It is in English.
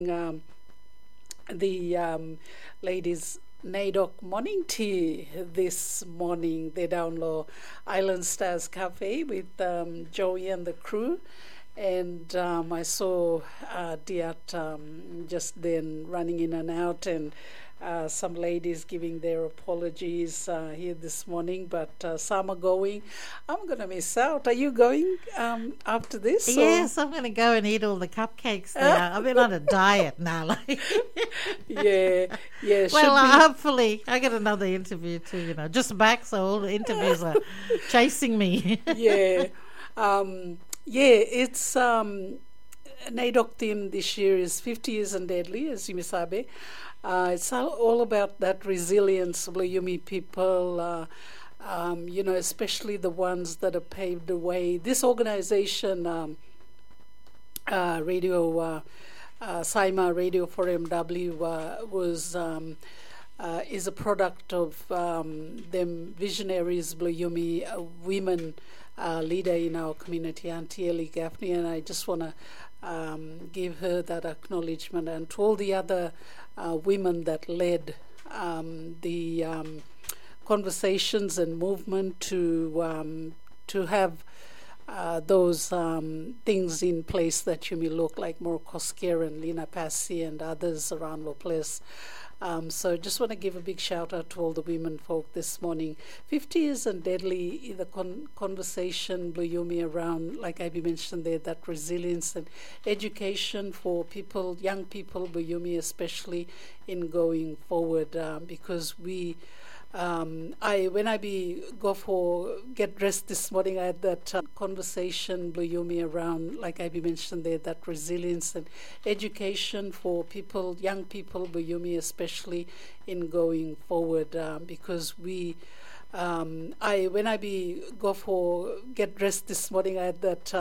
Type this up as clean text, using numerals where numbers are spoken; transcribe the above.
um, the ladies NAIDOC morning tea this morning. They download Island Stars Cafe with Joey and the crew. And I saw Diat just then running in and out, and some ladies giving their apologies here this morning, but some are going. I'm going to miss out. Are you going after this? Yes, I'm going to go and eat all the cupcakes now. I've been on a diet now. Yeah. Well, hopefully I get another interview too, just back, so all the interviews are chasing me. Yeah. It's NAIDOC theme this year is 50 Years and Deadly, as you sabe. It's all about that resilience of the Yumi people, especially the ones that have paved the way. This organization, Saima Radio for MW, is a product of them visionaries, Blue Yumi, women leader in our community, Auntie Ellie Gaffney, and I just want to give her that acknowledgement, and to all the other women that led the conversations and movement to have those things in place that you may look like Morkosker and Lina Passy and others around the place. So just want to give a big shout out to all the women folk this morning. 50 Years and Deadly, the conversation, Blue Yumi, around, like I mentioned there, that resilience and education for people, young people, Blue Yumi especially, in going forward, because we when I go for get dressed this morning, I had that conversation, Blue Yumi, around, like I mentioned there, that resilience and education for people, young people, Blue Yumi especially, in going forward, because we when I go for get dressed this morning, I had that